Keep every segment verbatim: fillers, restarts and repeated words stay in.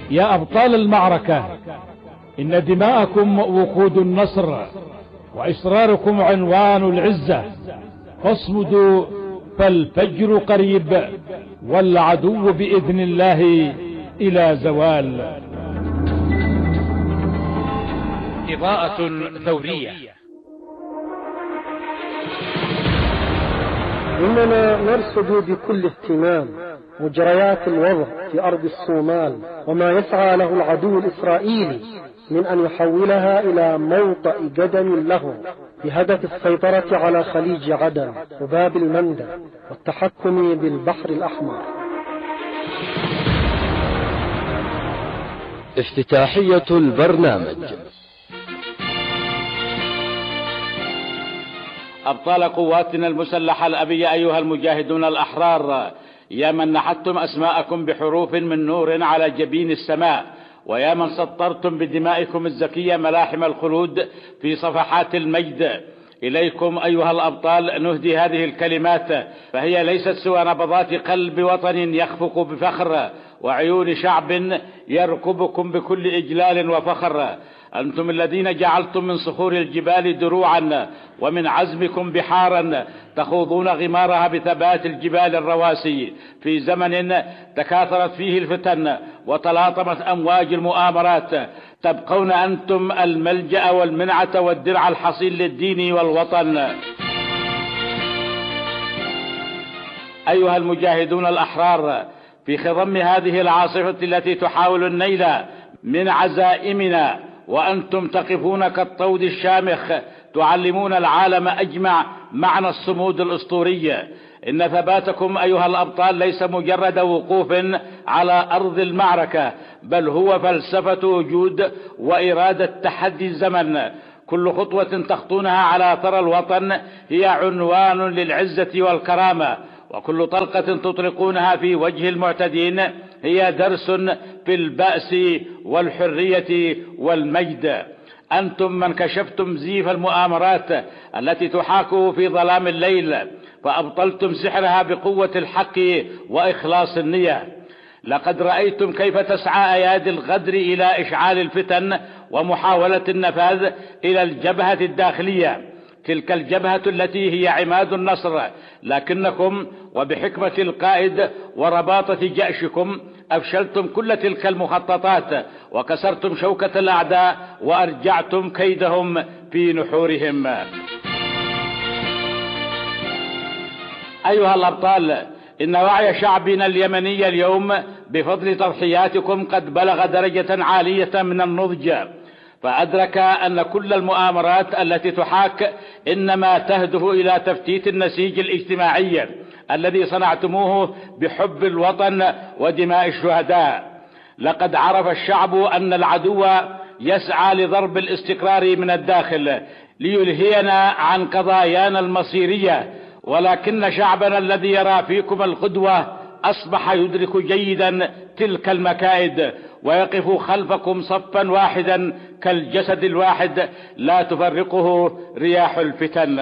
يا أبطال المعركة، إن دماءكم وقود النصر، وإصراركم عنوان العزة، فاصمدوا فالفجر قريب، والعدو بإذن الله إلى زوال. إضاءة ثورية. إننا نرصد بكل اهتمام مجريات الوضع في أرض الصومال، وما يسعى له العدو الإسرائيلي من أن يحولها إلى موطأ قدم له بهدف السيطرة على خليج عدن وباب المندب والتحكم بالبحر الأحمر. افتتاحية البرنامج. أبطال قواتنا المسلحة الأبية، أيها المجاهدون الأحرار، يا من نحتم أسماءكم بحروف من نور على جبين السماء، ويا من سطرتم بدمائكم الزكية ملاحم الخلود في صفحات المجد، إليكم أيها الأبطال نهدي هذه الكلمات، فهي ليست سوى نبضات قلب وطن يخفق بفخر، وعيون شعب يركبكم بكل إجلال وفخر. أنتم الذين جعلتم من صخور الجبال دروعا، ومن عزمكم بحارا تخوضون غمارها بثبات الجبال الرواسي، في زمن تكاثرت فيه الفتن وتلاطمت أمواج المؤامرات. تبقون أنتم الملجأ والمنعة والدرع الحصين للدين والوطن. أيها المجاهدون الأحرار، في خضم هذه العاصفة التي تحاول النيل من عزائمنا، وأنتم تقفون كالطود الشامخ تعلمون العالم أجمع معنى الصمود الأسطوري. إن ثباتكم أيها الأبطال ليس مجرد وقوف على أرض المعركة، بل هو فلسفة وجود وإرادة تحدي الزمن. كل خطوة تخطونها على ثرى الوطن هي عنوان للعزة والكرامة، وكل طلقة تطلقونها في وجه المعتدين هي درس في البأس والحرية والمجد. أنتم من كشفتم زيف المؤامرات التي تحاك في ظلام الليل، فأبطلتم سحرها بقوة الحق وإخلاص النية. لقد رأيتم كيف تسعى أيادي الغدر إلى إشعال الفتن ومحاولة النفاذ إلى الجبهة الداخلية، تلك الجبهة التي هي عماد النصر، لكنكم وبحكمة القائد ورباطة جأشكم أفشلتم كل تلك المخططات، وكسرتم شوكة الأعداء وأرجعتم كيدهم في نحورهم. أيها الأبطال، إن وعي شعبنا اليمني اليوم بفضل تضحياتكم قد بلغ درجة عالية من النضج، فأدرك أن كل المؤامرات التي تحاك إنما تهدف إلى تفتيت النسيج الاجتماعي الذي صنعتموه بحب الوطن ودماء الشهداء. لقد عرف الشعب أن العدو يسعى لضرب الاستقرار من الداخل ليلهينا عن قضايانا المصيرية، ولكن شعبنا الذي يرى فيكم القدوة أصبح يدرك جيدا تلك المكائد، ويقف خلفكم صفا واحدا كالجسد الواحد لا تفرقه رياح الفتن.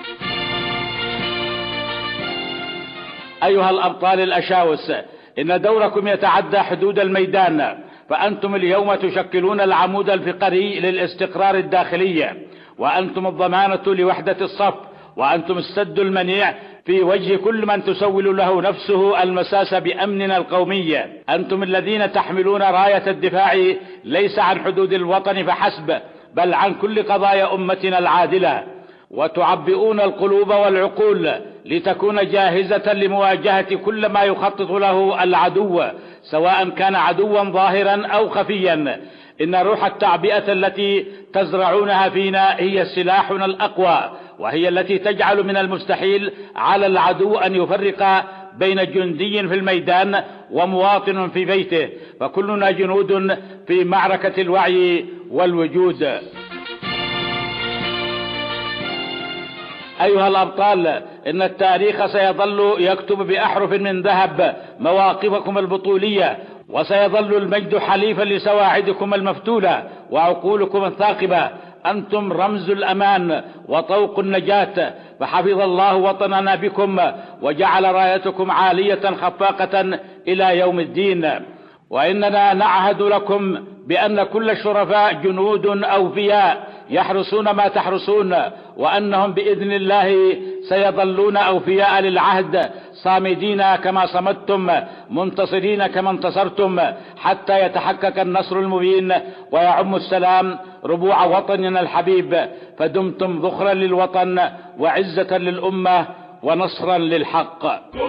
أيها الأبطال الأشاوس، إن دوركم يتعدى حدود الميدان، فأنتم اليوم تشكلون العمود الفقري للاستقرار الداخلي، وأنتم الضمانة لوحدة الصف، وأنتم السد المنيع في وجه كل من تسول له نفسه المساس بأمننا القومي. أنتم الذين تحملون راية الدفاع ليس عن حدود الوطن فحسب، بل عن كل قضايا أمتنا العادلة، وتعبئون القلوب والعقول لتكون جاهزة لمواجهة كل ما يخطط له العدو، سواء كان عدوا ظاهرا أو خفيا. إن روح التعبئة التي تزرعونها فينا هي سلاحنا الأقوى، وهي التي تجعل من المستحيل على العدو أن يفرق بين جندي في الميدان ومواطن في بيته، فكلنا جنود في معركة الوعي والوجود. أيها الأبطال، إن التاريخ سيظل يكتب بأحرف من ذهب مواقفكم البطولية، وسيظل المجد حليفا لسواعدكم المفتولة وعقولكم الثاقبة. أنتم رمز الأمان وطوق النجاة، فحفظ الله وطننا بكم وجعل رايتكم عالية خفاقة إلى يوم الدين. وإننا نعهد لكم بأن كل الشرفاء جنود أوفياء يحرسون ما تحرسون، وأنهم بإذن الله سيظلون أوفياء للعهد، صامدين كما صمدتم، منتصرين كما انتصرتم، حتى يتحقق النصر المبين ويعم السلام ربوع وطننا الحبيب. فدمتم ذخرا للوطن وعزة للأمة ونصرا للحق.